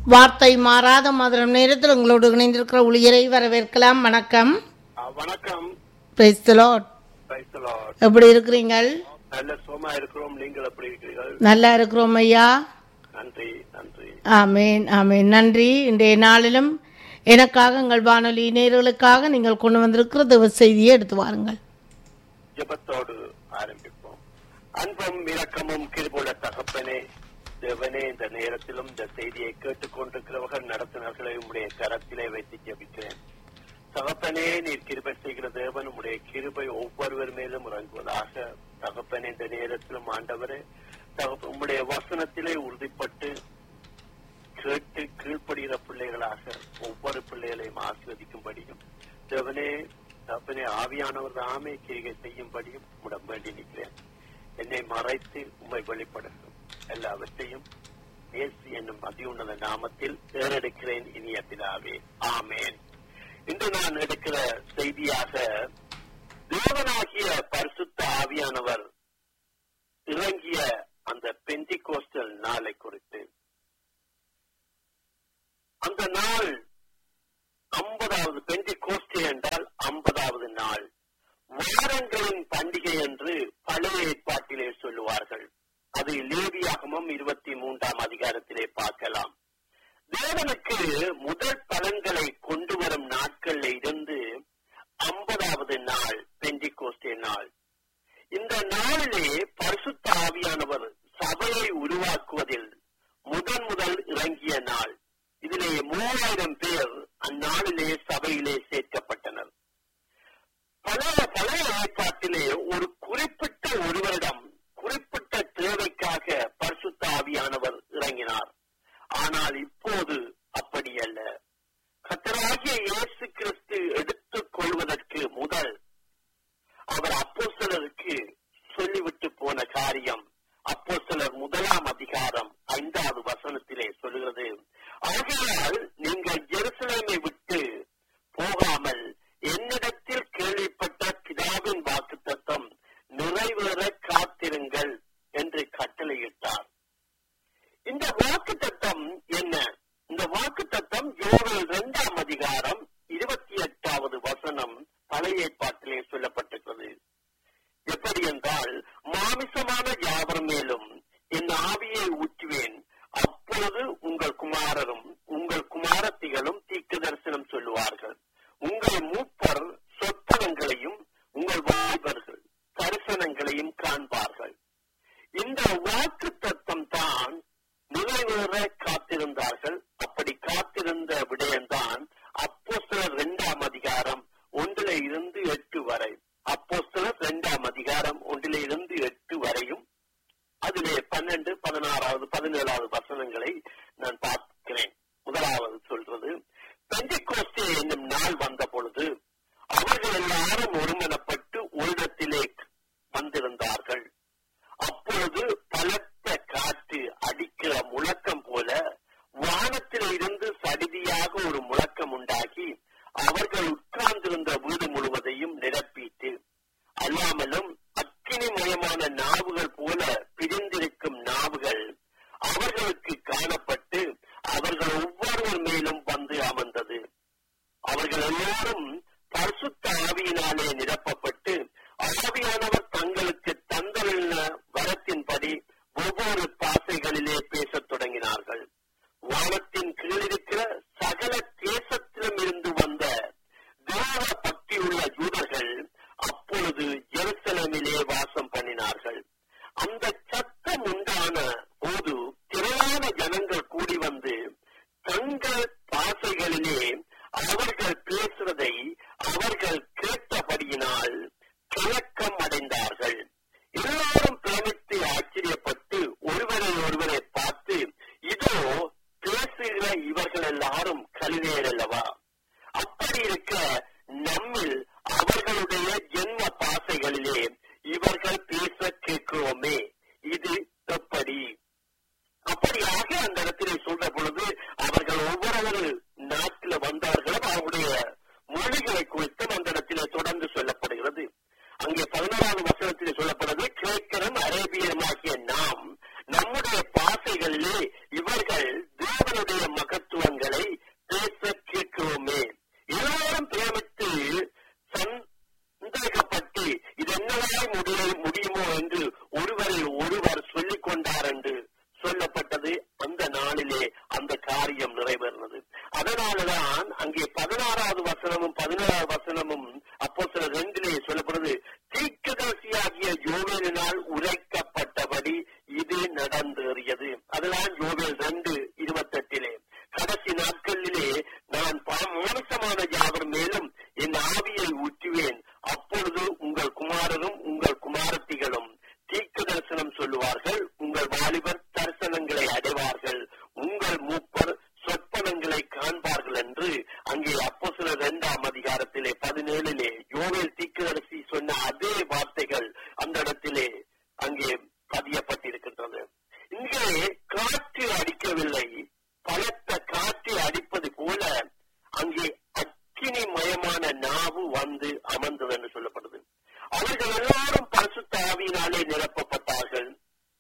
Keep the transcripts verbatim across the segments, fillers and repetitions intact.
வார்த்தை மாறாத மதுரம் நேரத்தில் உங்களோடு இணைந்திருக்கிற ஊழியரை வரவேற்கலாம். வணக்கம். வணக்கம். Praise the Lord. Praise the Lord. எப்படி இருக்கிறீர்கள்? நல்ல சுகமா இருக்கிறோம். நீங்கள் எப்படி இருக்கிறீர்கள்? நல்லா இருக்கிறோம் ஐயா. நன்றி நன்றி. ஆமேன் ஆமேன். நன்றி. இன்றைய நாளிலும் எனக்காக எங்கள் வானொலி நேயர்களுக்காக நீங்கள் கொண்டு வந்திருக்கிற தேவ செய்தியை எடுத்து வாருங்கள். ஜெபத்தோடு ஆரம்பிப்போம். அன்பும் இரக்கமும் கிருபையுள்ள தகப்பனே, தேவனே, இந்த நேரத்திலும் இந்த செய்தியை கேட்டுக்கொண்டிருக்கிறவர்கள் நடத்தினர்களை உடைய கரத்திலே வைத்து ஜெபிக்கிறேன். தகப்பனே, நீர் கிருபை செய்கிற தேவன், உடைய கிருபை ஒவ்வொருவர் மேலும் இறங்குவதாக. தகப்பனே, இந்த நேரத்திலும் ஆண்டவரே, உம்முடைய வசனத்திலே உறுதிப்பட்டு கேட்டு கீழ்ப்படுகிற பிள்ளைகளாக ஒவ்வொரு பிள்ளைகளையும் ஆசீர்வதிக்கும்படியும் தேவனே, தகப்பனே, ஆவியானவர் தாமே கிரிகை செய்யும்படியும் உடம் வேண்டி நிற்கிறேன். என்னை மறைத்து உம்மை வெளிப்படுத்தும் எல்லாவற்றையும் இயேசு என்னும் அதியுன்னத நாமத்தில் ஏறெடுக்கிறேன் இனிய பிதாவே, ஆமேன். இன்று நான் எடுக்கிற செய்தியாக தேவனாகிய பரிசுத்த ஆவியானவர் இறங்கிய அந்த பெந்திகோஸ்டல் நாளை குறித்து. அந்த நாள் ஐம்பதாவது பெந்திகோஸ்டே என்றால் ஐம்பதாவது நாள், வாரங்களின் பண்டிகை என்று பழைய ஏற்பாட்டிலே சொல்லுவார்கள். அது லேவியாகமம் இருபத்தி மூன்றாம் அதிகாரத்திலே பார்க்கலாம். தேவனுக்கு முதல் பலன்களை கொண்டு வரும் நாட்கள்ல இருந்து ஐம்பதாவது நாள் பெந்திகோஸ்டே நாள். இந்த நாளிலே பரிசுத்த ஆவியானவர் சபையை உருவாக்குவதில் முதன் முதல் இறங்கிய நாள். இதிலே மூவாயிரம் பேர் அந்நாளிலே சபையிலே சேர்க்கப்பட்டனர். பழைய பழைய ஏற்பாட்டிலே ஒரு குறிப்பிட்ட ஒருவரிடம் குறிப்பிட்ட தேவைக்காக பரிசுத்த ஆவியானவர் இறங்கினார். ஆனால் இப்போது அப்படி அல்ல. கர்த்தராகிய இயேசு கிறிஸ்து எடுத்துக் கொள்வதற்கு முதல் அவர் அப்போஸ்தலருக்கு சொல்லிவிட்டு போன காரியம் அப்போஸ்தலர் முதலாம் அதிகாரம் ஐந்தாவது வசனத்திலே சொல்லுகிறது. ஆகையால் நீங்கள் ஜெருசலேமை விட்டு போகாமல் என்னிடத்தில் கேள்விப்பட்ட பிதாவின் வாக்குத்தத்தம் நிறைவேற காத்திருங்கள் என்று கட்டளையிட்டார். இந்த வாக்குத்தத்தம் என்ன? இந்த வாக்குத்தத்தம் யோவேல் இரண்டாம் அதிகாரம் இருபத்தி எட்டாவது வசனம் பழைய ஏற்பாட்டிலே சொல்லப்பட்டிருக்கிறது. எப்படி என்றால், மாமிசமான யாவர் மேலும் என் ஆவியை ஊற்றுவேன், அப்பொழுது உங்கள் குமாரரும் உங்கள் குமாரத்திகளும் தீர்க்க தரிசனம் சொல்லுவார்கள், உங்கள் மூப்பர் சொப்பனங்களையும் உங்கள் வாலிபர்கள் தரிசனங்களையும் காண்பார்கள். இந்த வாக்கு தத்தம் தான் நிறைவேற காத்திருந்தார்கள். அப்படி காத்திருந்த விடயம்தான் அப்போஸ்தலர் இரண்டாம் அதிகாரம் ஒன்றில இருந்து எட்டு வரை. அப்போஸ்தலர் இரண்டாம் அதிகாரம் ஒன்றில இருந்து எட்டு வரையும் அதிலே பன்னெண்டு பதினாறாவது பதினேழாவது வசனங்களை நான் பார்க்கிறேன். முதலாவது சொல்றது, பெந்தெகோஸ்தே என்னும் நாள் வந்த பொழுது அவர்கள் எல்லாரும் ஒருமனப்பட்டு ஓரிடத்திலே வந்திருந்தார்கள். அப்பொழுது பலத்த காற்று அடிக்கிற முழக்கம் போல வானத்திலே இருந்து சடிதியாக ஒரு முழக்கம் உண்டாகி அவர்கள் உட்கார்ந்திருந்த வீடு முழுவதையும் நிரப்பிட்டு, அல்லாமலும் அக்கினிமயமான நாவுகள் போல பிரிந்திருக்கும் நாவுகள் அவர்களுக்கு காணப்பட்டு அவர்கள் ஒவ்வொருவர் மேலும் வந்து அமர்ந்தது. அவர்கள் எல்லோரும் பரிசுத்த ஆவியினாலே நிரப்பப்பட்டு ஆவியானவர் தங்களுக்கு தந்தருள்ள வரத்தின்படி ஒவ்வொரு பாசைகளிலே பேசத் தொடங்கினார்கள். வானத்தின் கீழிருக்கிற சகல தேசத்திலும் இருந்து வந்த தேவ பக்தியுள்ள யூதர்கள் அப்பொழுது ஜெருசலேமிலே வாசம் பண்ணினார்கள். அந்த சத்தம் உண்டான போது திரளான ஜனங்கள் கூடி வந்து தங்கள் பாசைகளிலே அவர்கள் பேசுவதை அவர்கள் கேட்டபடியினால் கிழக்கம் அடைந்தார்கள். எல்லாரும் பிரமித்து ஆச்சரியப்பட்டு ஒருவரை ஒருவரை பார்த்து, இதோ பேசுகிற இவர்கள் எல்லாரும் கலிலேயர் அல்லவா? அப்படி இருக்க நம்மில் அவர்களுடைய ஜென்ம பாசைகளிலே இவர்கள் பேச கேட்கிறோமே, இது எப்படி? அப்படியாக அந்த இடத்திலே சொல்ற பொழுது அவர்கள் ஒவ்வொரு நாட்டில் வந்தவர்களும் அவருடைய மொழிகளை குறித்தும் அந்த இடத்திலே தொடர்ந்து சொல்லப்படுகிறது. அங்கே பதினோராவது வசனத்திலே சொல்லப்படுது, கிரேக்கரும் அரேபியருமாகிய நாம் நம்முடைய பாசைகளிலே இவர்கள் தேவனுடைய மகத்துவ காரியம் நிறைவேறினது. அதனாலதான் அங்கே பதினாறாவது வசனமும் பதினேழாவது வசனமும் அப்போஸ்தலர் ரெண்டிலே சொல்லப்படுது, தீர்க்கதரிசியாகிய யோவேலினால் உரைக்கப்பட்டபடி இது நடந்தேறியது. அதுதான் யோவேல் ரெண்டு இருபத்தி எட்டிலே, கடைசி நாட்களிலே நான் மாம்சமான யாவர் மேலும் என் ஆவியை ஊற்றுவேன், அப்பொழுது உங்கள் குமாரரும் உங்கள் குமாரத்திகளும் தீர்க்க தரிசனம் சொல்லுவார்கள், உங்கள் வாலிபர் தரிசனங்களை அடைவார்கள், உங்கள் மூப்பர் சொப்பனங்களை காண்பார்கள் என்று அங்கே அப்போஸ்தலர் இரண்டாம் அதிகாரத்திலே பதினேழிலே யோவேல் தீர்க்கதரிசி சொன்ன அதே வார்த்தைகள் அந்த இடத்திலே அங்கே பதியப்பட்டிருக்கின்றது. இங்கே காற்று அடிக்கவில்லை, பலத்த காற்று அடிப்பது போல அங்கே அக்கினி மயமான நாவு வந்து அமர்ந்தது என்று சொல்லப்படுது. அவர்கள் எல்லாரும் பரிசுத்த ஆவியினாலே நிரப்பப்பட்டார்கள்.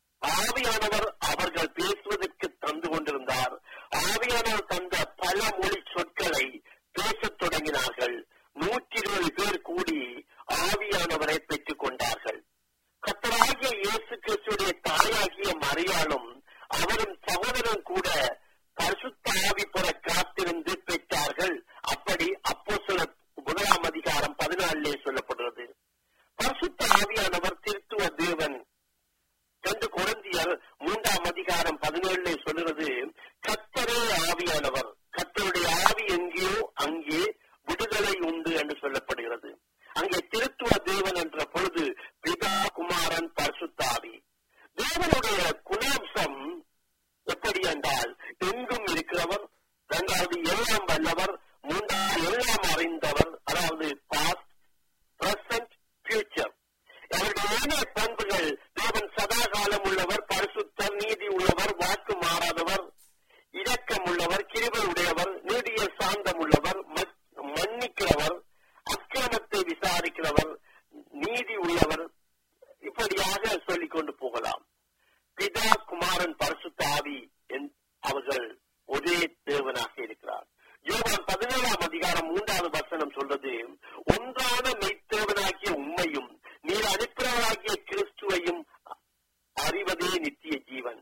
ஆவியானவர் அவர்கள் பேசுவதற்கு தந்து கொண்டிருந்தார். ஆவியானவர் தந்த பல மொழி சொற்களை பேசத் தொடங்கினார்கள். நூற்றி இருபது பேர் கூடி ஆவியானவரை பெற்றுக் கொண்டார்கள். கர்த்தராகிய இயேசு கிறிஸ்துடைய தாயாகிய மரியாளும் அவரும் சகோதரன் கூட பரிசுத்த ஆவி பெற காத்திருந்து பெற்றார்கள். அப்படி அப்போஸ்தலர் முதலாம் அதிகாரம் பதினாலிலே சொல்லப்படுகிறது. பரிசுத்த ஆவியானவர் திருத்துவ தேவன். ரெண்டு கொரிந்தியர் மூன்றாம் அதிகாரம் பதினேழுலே சொல்லுறது, கர்த்தரே ஆவியானவர், கர்த்தருடைய ஆவி எங்கேயோ அங்கே விடுதலை உண்டு என்று சொல்லப்படுகிறது. அங்கே திருத்துவ தேவன் என்ற பொழுது பிதா, குமாரன், பரிசுத்த ஆவி. தேவனுடைய குணாம்சம் எப்படி என்றால் எங்கும் இருக்கிறவர், இரண்டாவது எல்லாம் வல்லவர், மூன்றாவது எல்லாம் அறிந்தவர், அதாவது பாஸ்ட், பிரசன்ட், ஃபியூச்சர். அவருடைய பண்புகள், தேவன் சதா காலம் உள்ளவர், பரிசுத்தர், நீதி உள்ளவர், வாக்கு மாறாதவர், இரக்கம் உள்ளவர், கிருபை உடையவர், நீடிய சாந்தம் உள்ளவர், மன்னிக்கிறவர், அக்கிரமத்தை விசாரிக்கிறவர், நீதி உள்ளவர், இப்படியாக சொல்லிக் கொண்டு போகலாம். பிதா, குமாரன், பரிசுத்த ஆவி அவர்கள் ஒரே தேவனாக இருக்கிறார். யோவான் பதினேழாம் அதிகாரம் மூன்றாவது வசனம் சொல்றது, ஒன்றான மெய்த்தேவனாகிய உம்மையும் நீர் அனுப்பினவராகிய கிறிஸ்துவையும் அறிவதே நித்திய ஜீவன்.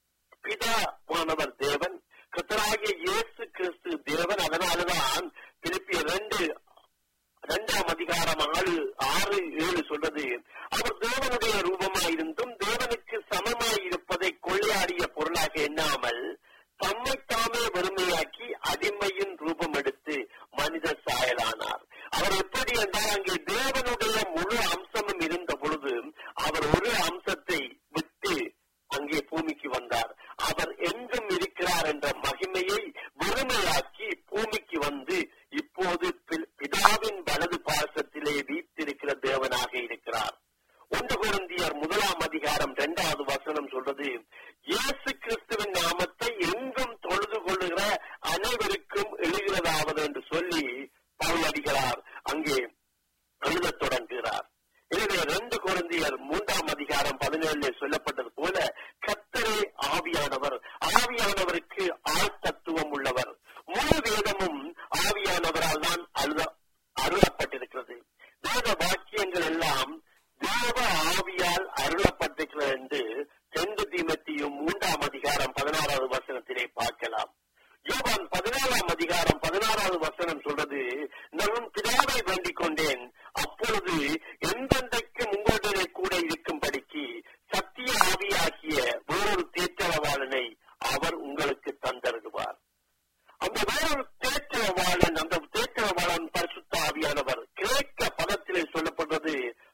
பிதாவானவர் தேவன், கர்த்தராகிய இயேசு கிறிஸ்து தேவன். அதனாலதான் பிலிப்பியர் ரெண்டு இரண்டாம் அதிகாரம் ஆறு ஆறு ஏழு சொல்றது, அவர் தேவனுடைய ரூபமாயிருந்தும் தேவனுக்கு சமமாய் இருப்பதை கொள்ளையாடிய பொருளாக எண்ணாமல் தம்மை தாமே வறுமையாக்கி அடிமையின் ரூபம் எடுத்து மனித சாயலானார். அவர் எப்படி என்றால் அங்கே தேவனுடைய முழு அம்சமும் இருந்த பொழுது அவர் ஒரு அம்சத்தை விட்டு அங்கே பூமிக்கு வந்தார். அவர் எங்கும் இருக்கிறார் என்ற மகிமையை வெறுமையாக்கி பூமிக்கு வந்து இப்போது பிதாவின் வலது பாசத்திலே வீற்றிருக்கிற தேவனாக இருக்கிறார். ஒன்று கொரிந்தியர் முதலாம் அதிகாரம் இரண்டாவது வசனம் சொல்றது, இயேசு கிறிஸ்துவின் நாமத்தை எங்கும் தொழுது கொள்ளுகிற அனைவருக்கும் எழுகிறதாவது என்று சொல்லி பவுலடிகளார் அங்கே எழுதத் தொடங்குகிறார். எனவே ரெண்டு கொரிந்தியர் மூன்றாம் அதிகாரம் பதினேழுல சொல்லப்பட்டது போல கர்த்தரே ஆவியானவர், ஆவியானவருக்கு ஆள் தத்துவம் உள்ளவர். முழு வேதமும் ஆவியானவரால் தான் அழுத அருளப்பட்டிருக்கிறது. வேத வாக்கியங்கள் எல்லாம் தேவ ஆவியால் அருளப்பட்டிருக்கிறது என்று ரெண்டு தீமோத்தேயு மூன்றாம் அதிகாரம் பதினாறாவது வசனத்திலே பார்க்கலாம். யோவான் பதினாலாம் அதிகாரம் பதினாறாவது வசனம் சொல்றது, நான் பிதாவை வேண்டிக் கொண்டேன், அப்பொழுது எந்தெந்தைக்கு உங்களுடனே கூட இருக்கும்படிக்கு சத்திய ஆவியாகிய வேறொரு தேற்றவாளனை அவர் உங்களுக்கு தந்தருவார். அந்த வேறொரு தேற்றவாளன், அந்த தேற்றவாளன் பரிசுத்த ஆவியானவர். கிரேக்க பதத்திலே சொல்லப்படுறது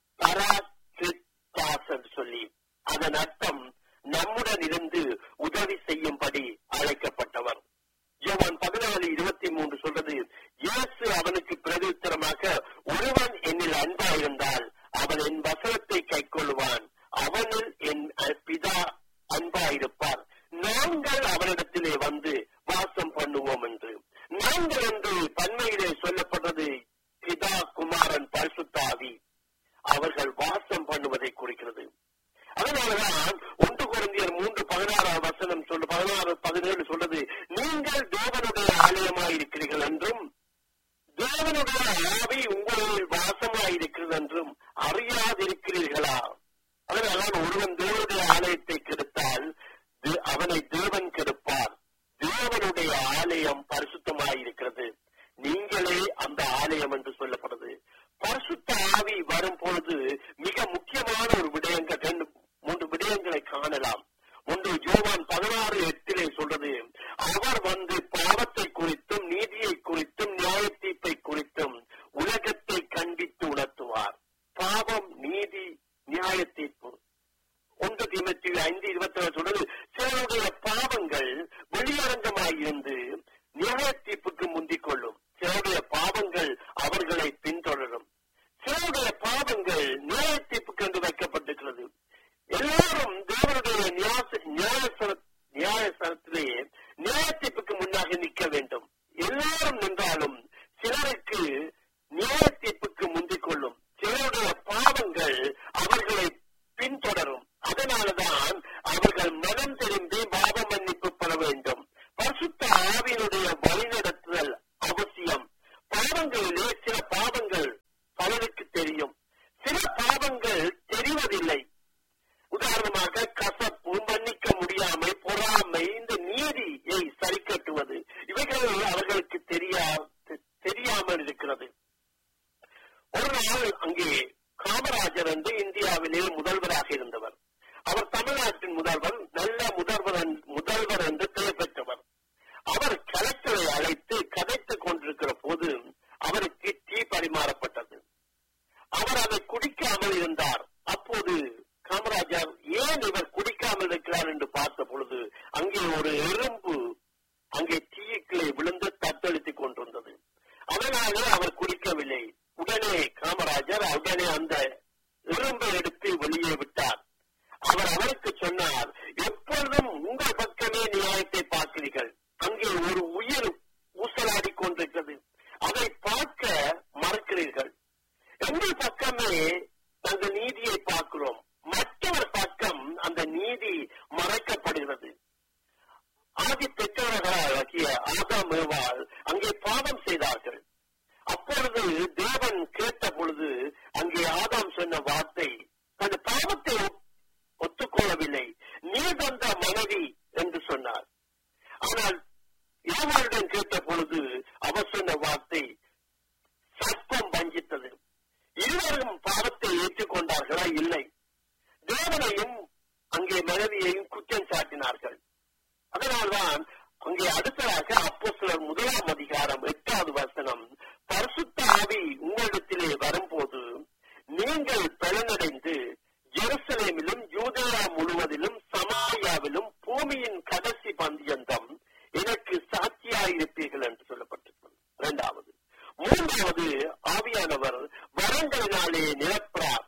பராக்ரிஸ்தாஸ் என்று சொல்லி, அதன் அர்த்தம் நம்முடன் இருந்து உதவி செய்யும்படி அழைக்கப்பட்டவர். யோவான் பதினாலு இருபத்தி மூன்று சொல்றது, இயேசு அவனுக்கு பிரதியுத்தரமாக, ஒருவன் என்னில் அன்பாயிருந்தால் அவன் என் வசனத்தை கைக்கொள்வான், அவனில் என் பிதா அன்பாயிருப்பார், நாங்கள் அவனிடத்திலே வந்து வாசம் பண்ணுவோம் என்று. நாங்கள் என்று பன்மையிலே சொல்லப்படுறது பிதா, குமாரன், பரிசுத்த ஆவி அவர்கள் வாசம் பண்ணுவதை குறிக்கிறது. அதனாலதான் ஒன்று கொரிந்தியர் மூன்று பதினாறாம் வசனம் சொல்ல பதினாறு பதினேழு சொல்றது, நீங்கள் தேவனுடைய ஆலயமாயிருக்கிறீர்கள் என்றும் தேவனுடைய ஆவி உங்களில் வாசமாயிருக்கிறது என்றும் அறியாதிருக்கிறீர்களா? அதனால்தான் ஒருவன் தேவனுடைய ஆலயத்தை கெடுத்தால் அவனை தேவன் கெடுப்பார். தேவனுடைய நியாயத்தீர்ப்புக்கு முன்னாக நிற்க வேண்டும். எல்லாரும் நின்றாலும் சிலருக்கு நியாயத்தீர்ப்புக்கு முந்திக் கொள்ளும். சிலருடைய பாவங்கள் அவர்களை பின்தொடரும். அதனால்தான் அவர்கள் மனம் திரும்பி பாவ மன்னிப்பு பெற வேண்டும். பரிசுத்த ஆவியினுடைய வழிநடத்துதல் அவசியம். பாவங்களிலே சில பாவங்கள் பலருக்கு தெரியும், சில பாவங்கள் தெரிவதில்லை. உதாரணமாக கசப்பு, மன்னிக்க முடியாமை, பொறாமை, இந்த நீதியை சரி கட்டுவது, இவைகள் அவர்களுக்கு தெரியா தெரியாமல் இருக்கிறது. ஒரு நாள் அங்கே காமராஜர் என்று இந்தியாவிலே முதல்வராக இருந்தவர். அவர் தமிழ்நாட்டின் முதல்வர், நல்ல முதல்வர் முதல்வர் என்று பெயர் பெற்றவர். அவர் கலெக்டரை அழைத்து கதைத்துக் கொண்டிருக்கிற போது அவருக்கு டீ பரிமாறப்பட்டது. அவர் அதை குடிக்காமல் இருந்தார். அப்போது காமராஜர் ஏன் இவர் குடிக்காமல் இருக்கிறார் என்று பார்த்த பொழுது அங்கே ஒரு எறும்பு அங்கே டீக்குள்ளே விழுந்து தத்தளித்துக் கொண்டிருந்தது. அதனாலே அவர் குடிக்கவில்லை. உடனே காமராஜர் உடனே அந்த எறும்பை எடுத்து வெளியே விட்டார். அவர் அவருக்கு சொன்னார், எப்பொழுதும் உங்கள் பக்கமே நியாயத்தை பார்க்கிறீர்கள், அங்கே ஒரு உயிர் ஊசலாடி கொண்டிருக்கிறது, அதை பார்க்க மறக்கிறீர்கள். எங்கள் பக்கமே நாங்கள் நீதியை பார்க்கிறோம், மற்றவர் பக்கம் அந்த நீதி மறைக்கப்படுகிறது. ஆதி பெற்றவர்களாகிய ஆதாம் ஏவாள் அங்கே பாவம் செய்தார்கள். அப்பொழுது தேவன் கேட்ட பொழுது அங்கே ஆதாம் சொன்ன வார்த்தை, அந்த பாவத்தை ஒத்துக்கொள்ளவில்லை, நீ தந்த மனைவி என்று சொன்னார். ஆனால் ஏவாளுடன் கேட்ட பொழுது அவர் சொன்ன வார்த்தை, சர்ப்பம் வஞ்சித்தது. இருவரும் பாவத்தை ஏற்றுக்கொண்டார்களா? இல்லை. தேவனையும் அங்கே மனைவியையும் குற்றம் சாட்டினார்கள். அதனால்தான் அங்கே அடுத்ததாக அப்போஸ்தலர் முதலாம் அதிகாரம் எட்டாவது வசனம், பரிசுத்த ஆவி உங்களிடத்திலே வரும்போது நீங்கள் பலனடைந்து ஜெருசலேமிலும் யூதேயா முழுவதிலும் சமாரியாவிலும் பூமியின் கடைசி பந்தியந்தம் எனக்கு சாட்சியாயிருப்பீர்கள் என்று சொல்லப்பட்டிருக்கிறது. இரண்டாவது. மூன்றாவது, ஆவியானவர் வரங்களினாலே நிரப்புறார்.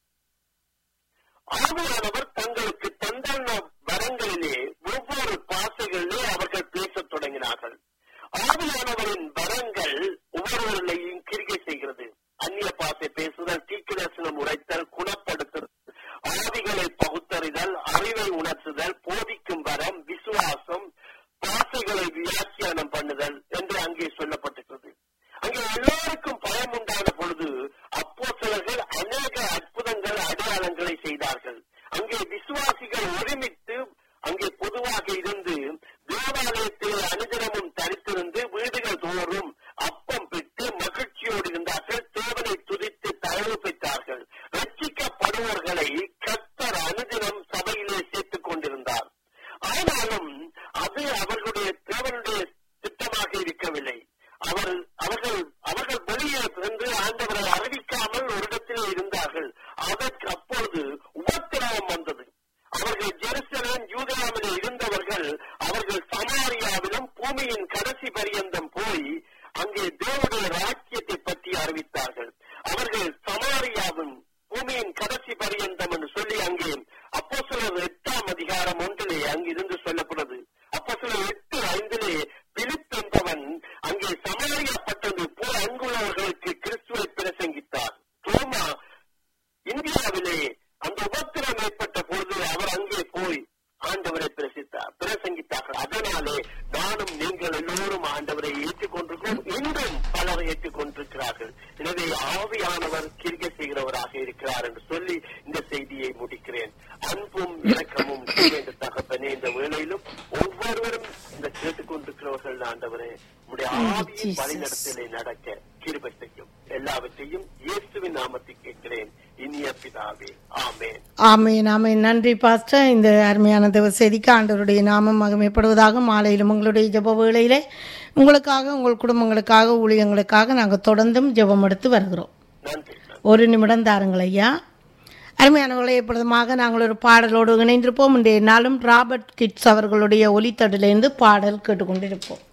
ஆவியானவர் தங்களுக்கு தந்தான வரங்களிலே ஒவ்வொரு பாசைகளிலே அவர்கள் பேசத் தொடங்கினார்கள். ஆவியானவரின் வரங்கள் ஒவ்வொருவர்களையும் கிரிகை செய்கிறது. அந்நிய பாசை பேசுதல், தீர்க்கதரிசனம் உரைத்தல், குணப்படுத்துதல், ஆவிகளை பகுத்தறிதல், அறிவை உணர்த்துதல், போதிக்கும் வரம், விசுவாசம், பாசைகளை வியாக்கியானம் பண்ணுதல் என்று அங்கே சொல்லப்பட்டிருக்கிறது. அங்கே எல்லோருக்கும் பயம் உண்டான பொழுது அப்போஸ்தலர்கள் அநேக அற்புதங்கள், அடையாளங்களை செய்தார்கள். அங்கே விசுவாசிகள் ஒருமித்து அங்கே பொதுவாக இருந்து தேவாலயத்தில் அனுதினமும் தரித்திருந்து வீடுகள் தோறும் அப்பம் பெற்று மகிழ்ச்சியோடு இருந்தார்கள். தேவனை துதித்து தயவு பெற்றார்கள். ரட்சிக்கப்படுவர்களை கர்த்தர் அனுதினம் சபையிலே சேர்த்துக் கொண்டிருந்தார். ஆனாலும் அது அவர்களுடைய தேவனுடைய திட்டமாக இருக்கவில்லை. அவர் அவர்கள் அவர்கள் வெளியே சென்று ஆண்டவரை அறிவிக்காமல் ஒரு இடத்திலே இருந்தார்கள். அதற்கு அப்பொழுது உபத்திரவம் வந்தது. அவர்கள் ஜெருசலேம் யூதேயாவிலே இருந்தவர்கள் அவர்கள் சமாரியாவிலும் பூமியின் கடைசி பரியந்தம் போய் அங்கே தேவனுடைய ராஜ்யத்தை பற்றி அறிவித்தார்கள். அவர்கள் சமாரியாவின் பூமியின் கடைசி பரியந்தம் என்று சொல்லி அங்கே அப்போஸ்தலர் எட்டாம் அதிகாரம் ஒன்றிலே அங்கிருந்து சொல்லப்படுது. அப்போஸ்தலர் எட்டு ஐந்திலே பிலிப் என்பவன் அங்கே சமாரியா பட்டது போல் அங்குள்ளவர்களுக்கு கிறிஸ்துவை பிரசங்கித்தார். தோமா இந்தியாவிலே அந்த உபத்திரம் ஏற்பட்ட பொழுது அவர் அங்கே போய் ஆண்டவரை பிரசித்தார் பிரசங்கித்தார்கள். அதனாலே நானும் நீங்கள் எல்லோரும் ஆண்டவரை ஏற்றுக்கொண்டிருக்கிறோம். இன்றும் பலரை ஏற்றுக்கொண்டிருக்கிறார்கள். எனவே ஆவியானவர் கிரிகை செய்கிறவராக இருக்கிறார் என்று சொல்லி இந்த செய்தியை முடிக்கிறேன். அன்பும் இரக்கமும் இந்த தகப்பனே, இந்த வேளையிலும் ஒவ்வொருவரும் இந்த கேட்டுக்கொண்டிருக்கிறவர்கள் ஆண்டவரே உடைய ஆவியின் வழிநடத்தலை நடக்க கிருபை செய்யும். எல்லாவற்றையும் இயேசுவின் நாமத்தில் கேட்கிறேன், இனிய பிதாவே, ஆமென். ஆமென், ஆமென். நன்றி பாஸ்டர். இந்த அருமையான தேவ செய்திக்கு ஆண்டவருடைய நாமம் மகிமைப்படுவதாக. மாலையிலும் உங்களுடைய ஜெப வேளையிலே உங்களுக்காக, உங்கள் குடும்பங்களுக்காக, ஊழியங்களுக்காக நாங்கள் தொடர்ந்தும் ஜெபம் எடுத்து வருகிறோம். நன்றி. ஒரு நிமிடம் தாருங்கள் ஐயா. அருமையானவர்களை எப்பொழுதுமாக நாங்கள் ஒரு பாடலோடு இணைந்திருப்போம். இன்றைய நாளும் ராபர்ட் கிட்ஸ் அவர்களுடைய ஒலித்தடிலிருந்து பாடல் கேட்டுக்கொண்டிருப்போம்.